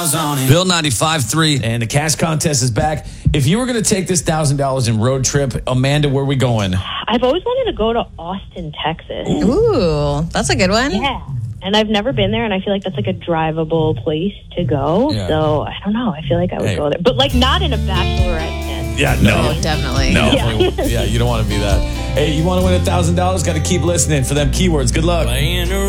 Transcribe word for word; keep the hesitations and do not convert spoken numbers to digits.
Bill ninety-five three. And the cash contest is back. If you were going to take this one thousand dollars in road trip, Amanda, where are we going? I've always wanted to go to Austin, Texas. Ooh, that's a good one. Yeah. And I've never been there, and I feel like that's like a drivable place to go. Yeah. So, I don't know. I feel like I would Hey. go there. But, like, not in a bachelorette tent. Yeah, no. Oh, definitely. No. Yeah. Yeah, you don't want to be that. Hey, you want to win one thousand dollars? Got to keep listening for them keywords. Good luck.